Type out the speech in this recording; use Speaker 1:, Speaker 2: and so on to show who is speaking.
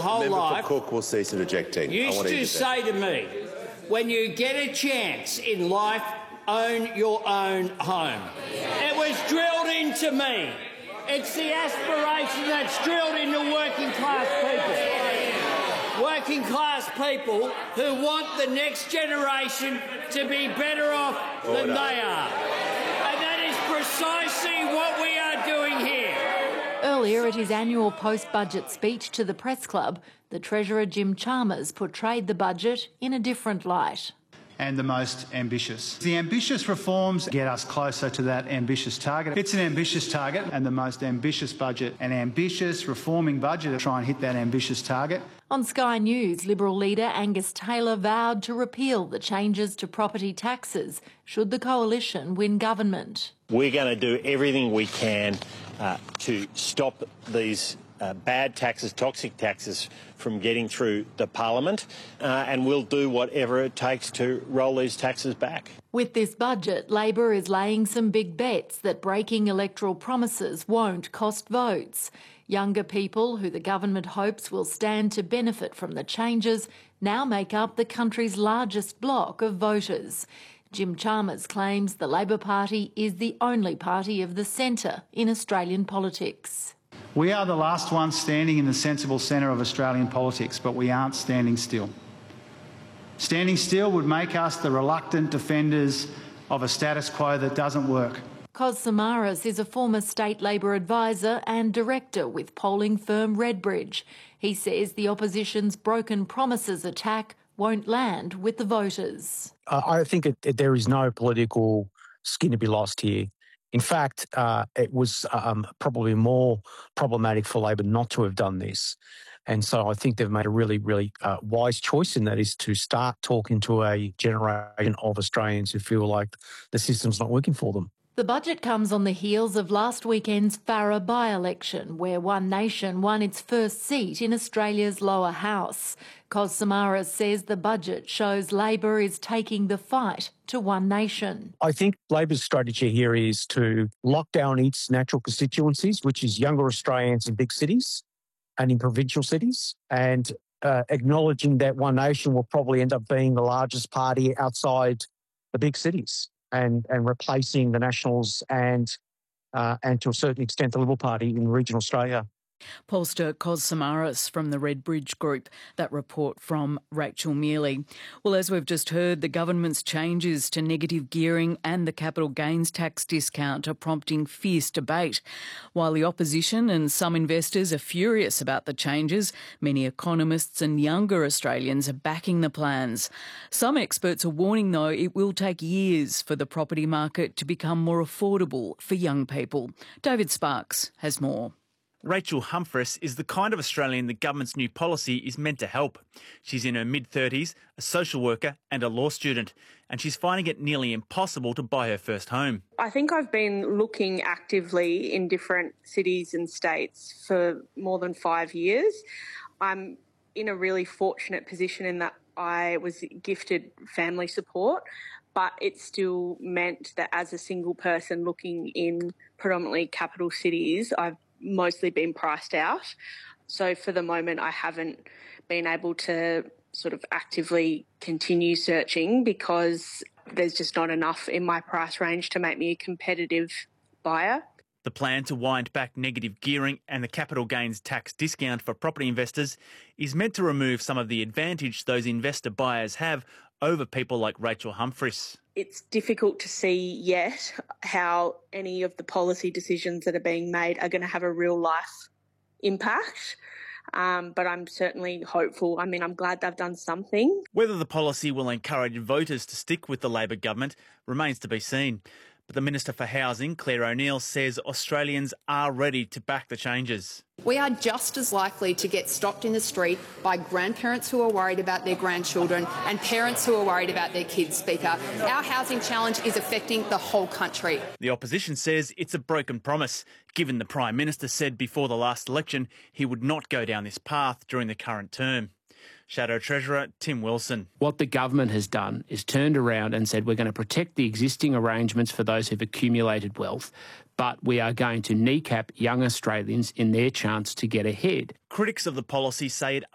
Speaker 1: whole life,
Speaker 2: Cook will cease interjecting.
Speaker 1: used to say to me, when you get a chance in life, own your own home. It was drilled into me. It's the aspiration that's drilled into working class people. Working class people who want the next generation to be better off than they are. And that is precisely what we are doing here.
Speaker 3: Earlier at his annual post-budget speech to the Press Club, the Treasurer Jim Chalmers portrayed the budget in a different light.
Speaker 4: And the most ambitious. The ambitious reforms get us closer to that ambitious target. It's an ambitious target, and the most ambitious budget, an ambitious reforming budget to try and hit that ambitious target.
Speaker 3: On Sky News, Liberal leader Angus Taylor vowed to repeal the changes to property taxes should the coalition win government.
Speaker 5: We're going to do everything we can to stop these bad taxes, toxic taxes, from getting through the Parliament, and we'll do whatever it takes to roll these taxes back.
Speaker 3: With this budget, Labor is laying some big bets that breaking electoral promises won't cost votes. Younger people, who the government hopes will stand to benefit from the changes, now make up the country's largest bloc of voters. Jim Chalmers claims the Labor Party is the only party of the centre in Australian politics.
Speaker 4: We are the last ones standing in the sensible centre of Australian politics, but we aren't standing still. Standing still would make us the reluctant defenders of a status quo that doesn't work.
Speaker 3: Kos Samaras is a former state Labor advisor and director with polling firm Redbridge. He says the opposition's broken promises attack won't land with the voters.
Speaker 6: I think there is no political skin to be lost here. In fact, it was probably more problematic for Labor not to have done this. And so I think they've made a really, really wise choice, and that is to start talking to a generation of Australians who feel like the system's not working for them.
Speaker 3: The budget comes on the heels of last weekend's Farrer by-election, where One Nation won its first seat in Australia's lower house. Kos Samaras says the budget shows Labor is taking the fight to One Nation.
Speaker 6: I think Labor's strategy here is to lock down its natural constituencies, which is younger Australians in big cities and in provincial cities, and acknowledging that One Nation will probably end up being the largest party outside the big cities. And replacing the Nationals and to a certain extent the Liberal Party in regional Australia.
Speaker 7: Pollster Kos Samaras from the Redbridge Group. That report from Rachel Mealy. Well, as we've just heard, the government's changes to negative gearing and the capital gains tax discount are prompting fierce debate. While the opposition and some investors are furious about the changes, many economists and younger Australians are backing the plans. Some experts are warning, though, it will take years for the property market to become more affordable for young people. David Sparks has more.
Speaker 8: Rachel Humphris is the kind of Australian the government's new policy is meant to help. She's in her mid-30s, a social worker and a law student, and she's finding it nearly impossible to buy her first home.
Speaker 9: I think I've been looking actively in different cities and states for more than 5 years. I'm in a really fortunate position in that I was gifted family support, but it still meant that as a single person looking in predominantly capital cities, I've mostly been priced out. So for the moment, I haven't been able to sort of actively continue searching because there's just not enough in my price range to make me a competitive buyer.
Speaker 8: The plan to wind back negative gearing and the capital gains tax discount for property investors is meant to remove some of the advantage those investor buyers have over people like Rachel Humphris.
Speaker 9: It's difficult to see yet how any of the policy decisions that are being made are going to have a real life impact. But I'm certainly hopeful. I mean, I'm glad they've done something.
Speaker 8: Whether the policy will encourage voters to stick with the Labor government remains to be seen. But the Minister for Housing, Claire O'Neil, says Australians are ready to back the changes.
Speaker 10: We are just as likely to get stopped in the street by grandparents who are worried about their grandchildren and parents who are worried about their kids, Speaker. Our housing challenge is affecting the whole country.
Speaker 8: The opposition says it's a broken promise, given the Prime Minister said before the last election he would not go down this path during the current term. Shadow Treasurer Tim Wilson.
Speaker 11: What the government has done is turned around and said we're going to protect the existing arrangements for those who've accumulated wealth, but we are going to kneecap young Australians in their chance to get ahead.
Speaker 8: Critics of the policy say it